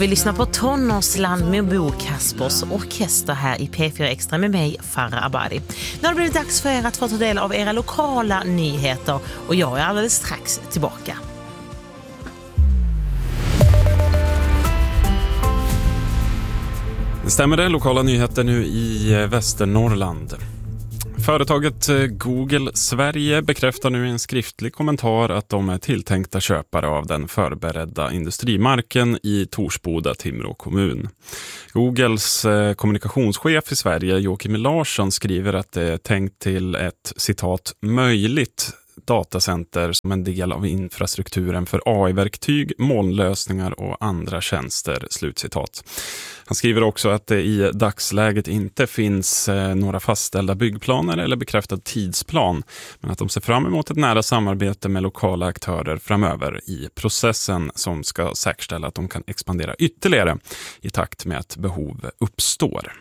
vi lyssnar på Tonårsland med Bo Kaspers orkester här i P4 Extra med mig, Farah Abadi. Nu har det blivit dags för er att få ta del av era lokala nyheter och jag är alldeles strax tillbaka. Det stämmer, det lokala nyheter nu i Västernorrland. Företaget Google Sverige bekräftar nu i en skriftlig kommentar att de är tilltänkta köpare av den förberedda industrimarken i Torsboda, Timrå kommun. Googles kommunikationschef i Sverige, Joakim Larsson, skriver att det är tänkt till ett, citat, möjligt datacenter som en del av infrastrukturen för AI-verktyg, molnlösningar och andra tjänster, slutcitat. Han skriver också att det i dagsläget inte finns några fastställda byggplaner eller bekräftad tidsplan, men att de ser fram emot ett nära samarbete med lokala aktörer framöver i processen som ska säkerställa att de kan expandera ytterligare i takt med att behov uppstår.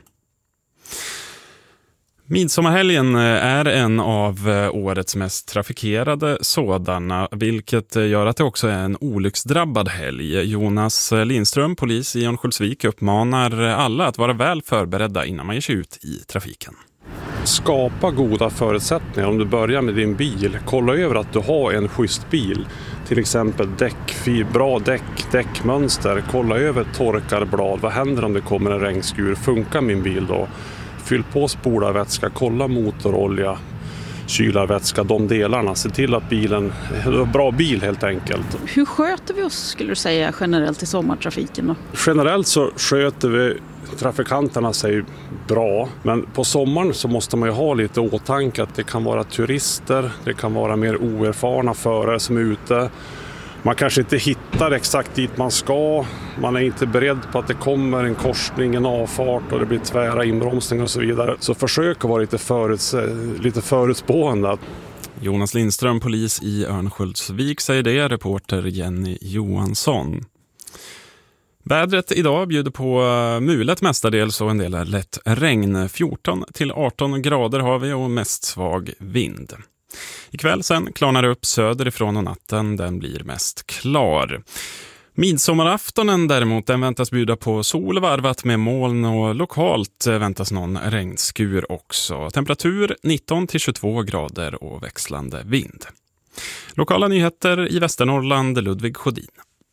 Midsommarhelgen är en av årets mest trafikerade sådana, vilket gör att det också är en olycksdrabbad helg. Jonas Lindström, polis i Örnsköldsvik, uppmanar alla att vara väl förberedda innan man ger sig ut i trafiken. Skapa goda förutsättningar. Om du börjar med din bil, kolla över att du har en schysst bil. Till exempel bra däckmönster. Kolla över torkarblad. Vad händer om det kommer en regnskur? Funkar min bil då? Fyll på spolarvätska, kolla motorolja, kylarvätska, de delarna. Se till att bilen är en bra bil helt enkelt. Hur sköter vi oss, skulle du säga, generellt i sommartrafiken då? Generellt så sköter vi trafikanterna sig bra, men på sommaren så måste man ju ha lite åtanke att det kan vara turister, det kan vara mer oerfarna förare som är ute. Man kanske inte hittar exakt dit man ska. Man är inte beredd på att det kommer en korsning, en avfart och det blir tvära inbromsningar och så vidare. Så försök att vara lite förutspående. Jonas Lindström, polis i Örnsköldsvik, säger det, reporter Jenny Johansson. Vädret idag bjuder på mulet mestadels och en del lätt regn. 14-18 grader har vi och mest svag vind. Ikväll sen klarnar det upp söderifrån och natten den blir mest klar. Midsommaraftonen däremot, den väntas bjuda på sol varvat med moln och lokalt väntas någon regnskur också. Temperatur 19-22 grader och växlande vind. Lokala nyheter i Västernorrland, Ludvig Sjödin.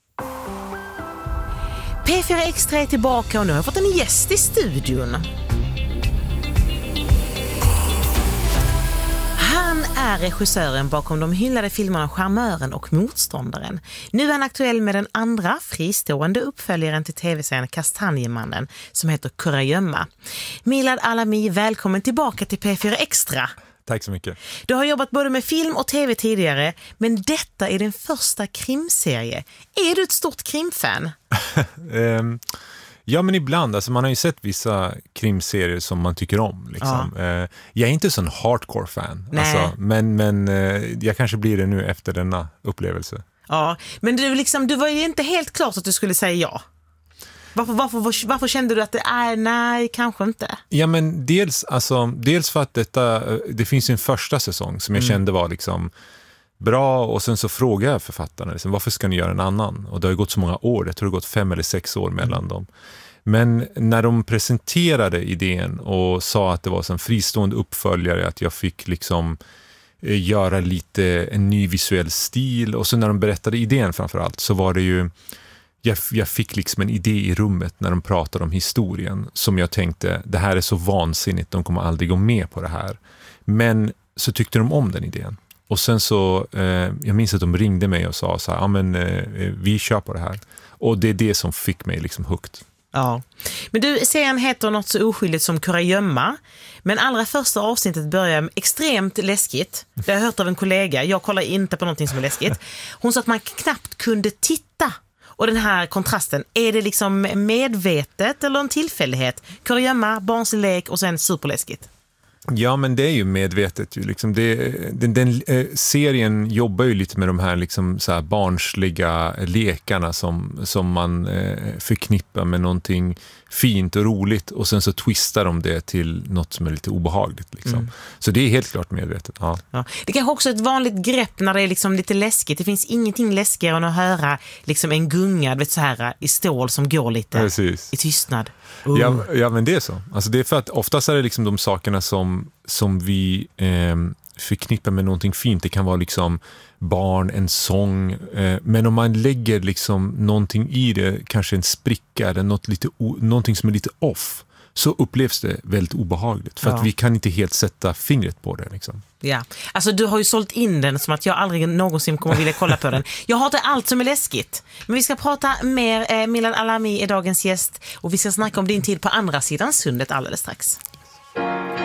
P4 Extra är tillbaka och nu har jag fått en gäst i studion. Han är regissören bakom de hyllade filmerna Charmören och Motståndaren. Nu är han aktuell med den andra fristående uppföljaren till tv-serien Kastanjemannen som heter Kurragömma. Milad Alami, välkommen tillbaka till P4 Extra. Tack så mycket. Du har jobbat både med film och tv tidigare, men detta är din första krimserie. Är du ett stort krimfan? Ja, men ibland. Alltså, man har ju sett vissa krimserier som man tycker om. Liksom. Ja. Jag är inte sån hardcore-fan. Alltså, men jag kanske blir det nu efter denna upplevelse. Ja, men du var ju inte helt klart att du skulle säga ja. Varför kände du att det är nej, kanske inte? Ja, men dels för att det finns en första säsong som jag kände var liksom bra, och sen så frågade jag författarna liksom, varför ska ni göra en annan? Och det har ju gått så många år, jag tror det har gått 5 eller 6 år mellan dem. Men när de presenterade idén och sa att det var en fristående uppföljare, att jag fick liksom göra lite en ny visuell stil, och så när de berättade idén framförallt, så var det ju jag fick liksom en idé i rummet när de pratade om historien som jag tänkte, det här är så vansinnigt, de kommer aldrig gå med på det här. Men så tyckte de om den idén. Och sen så, jag minns att de ringde mig och sa så här, ja men vi kör på det här. Och det är det som fick mig liksom högt. Ja, men du, serien heter något så oskyldigt som Kurragömma. Men allra första avsnittet börjar extremt läskigt. Det har jag hört av en kollega, jag kollar inte på någonting som är läskigt. Hon sa att man knappt kunde titta. Och den här kontrasten, är det liksom medvetet eller en tillfällighet? Kurragömma, barnslig lek och sen superläskigt. Ja, men det är ju medvetet. Ju. Liksom den serien jobbar ju lite med de här, liksom, så här barnsliga lekarna som man förknippar med någonting fint och roligt, och sen så twistar de det till något som är lite obehagligt. Liksom. Så det är helt klart medvetet. Ja. Ja. Det kanske också är ett vanligt grepp när det är liksom lite läskigt. Det finns ingenting läskigare än att höra liksom en gunga, vet, så här, i stål som går lite. Precis. I tystnad. Ja, men det är så. Alltså det är för att oftast är det liksom de sakerna som vi förknippar med någonting fint. Det kan vara liksom barn, en sång. Men om man lägger liksom någonting i det, kanske en spricka eller någonting som är lite off, så upplevs det väldigt obehagligt. För att vi kan inte helt sätta fingret på det. Liksom. Ja, alltså du har ju sålt in den som att jag aldrig någonsin kommer vilja kolla på den. Jag hatar allt som är läskigt. Men vi ska prata mer. Milan Alami är dagens gäst och vi ska snacka om din tid på andra sidan sundet alldeles strax.